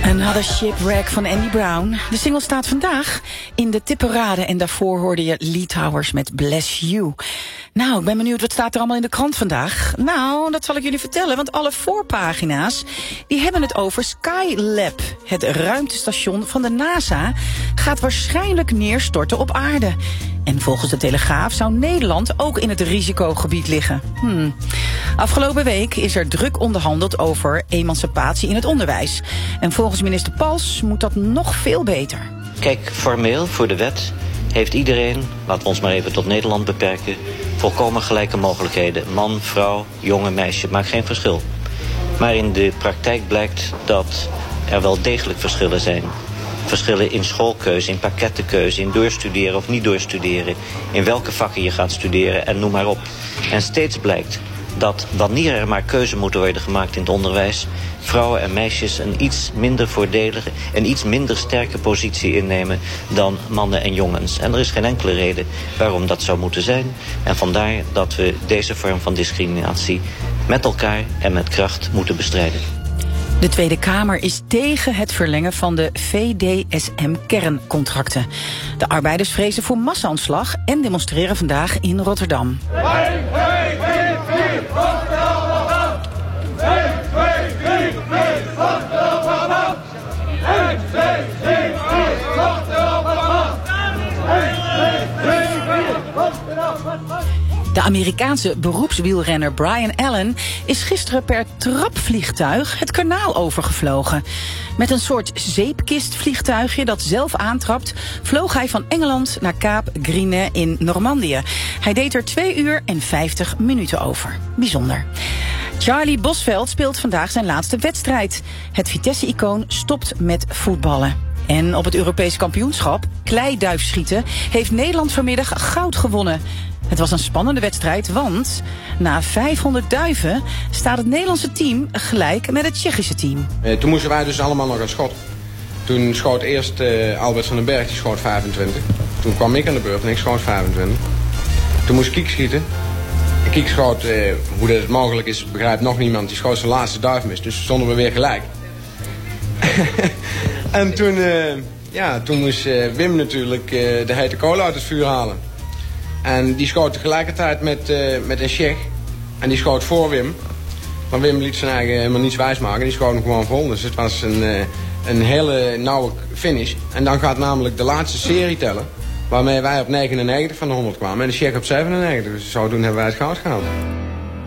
Another Shipwreck van Andy Brown. De single staat vandaag in de tipparade en daarvoor hoorde je Lee Towers met Bless You. Nou, ik ben benieuwd, wat staat er allemaal in de krant vandaag? Nou, dat zal ik jullie vertellen, want alle voorpagina's die hebben het over Skylab. Het ruimtestation van de NASA gaat waarschijnlijk neerstorten op aarde. En volgens de Telegraaf zou Nederland ook in het risicogebied liggen. Afgelopen week is er druk onderhandeld over emancipatie in het onderwijs. En volgens minister Pals moet dat nog veel beter. Kijk, formeel voor de wet heeft iedereen, laten we ons maar even tot Nederland beperken, volkomen gelijke mogelijkheden. Man, vrouw, jongen, meisje, maakt geen verschil. Maar in de praktijk blijkt dat er wel degelijk verschillen zijn. Verschillen in schoolkeuze, in pakkettenkeuze, in doorstuderen of niet doorstuderen, in welke vakken je gaat studeren en noem maar op. En steeds blijkt dat wanneer er maar keuze moeten worden gemaakt in het onderwijs, vrouwen en meisjes een iets minder voordelige en iets minder sterke positie innemen dan mannen en jongens. En er is geen enkele reden waarom dat zou moeten zijn. En vandaar dat we deze vorm van discriminatie met elkaar en met kracht moeten bestrijden. De Tweede Kamer is tegen het verlengen van de VDSM-kerncontracten. De arbeiders vrezen voor massa-ontslag en demonstreren vandaag in Rotterdam. 1, 2, 3, 4, wacht allemaal! 1, 2, 3, 4, wacht allemaal! 1, 2, 3, 4, wacht allemaal! 1, 2, 3, 4, wacht allemaal! De Amerikaanse beroepswielrenner Brian Allen is gisteren per trapvliegtuig het kanaal overgevlogen. Met een soort zeepkistvliegtuigje dat zelf aantrapt, vloog hij van Engeland naar Kaap Grinet in Normandië. Hij deed er 2 uur en 50 minuten over. Bijzonder. Charlie Bosveld speelt vandaag zijn laatste wedstrijd. Het Vitesse-icoon stopt met voetballen. En op het Europees kampioenschap, kleiduifschieten, heeft Nederland vanmiddag goud gewonnen. Het was een spannende wedstrijd, want na 500 duiven staat het Nederlandse team gelijk met het Tsjechische team. Toen moesten wij dus allemaal nog gaan schoten. Toen schoot eerst Albert van den Berg, die schoot 25. Toen kwam ik aan de beurt en ik schoot 25. Toen moest Kiek schieten. En Kiek schoot, hoe dat mogelijk is, begrijpt nog niemand. Die schoot zijn laatste duif mis, dus stonden we weer gelijk. En toen moest Wim natuurlijk de hete kolen uit het vuur halen. En die schoot tegelijkertijd met een Tsjech. En die schoot voor Wim. Maar Wim liet zijn eigen helemaal niets wijsmaken. Die schoot hem gewoon vol. Dus het was een hele nauwe finish. En dan gaat namelijk de laatste serie tellen. Waarmee wij op 99 van de 100 kwamen. En de Tsjech op 97. Dus zodoende hebben wij het goud gehaald.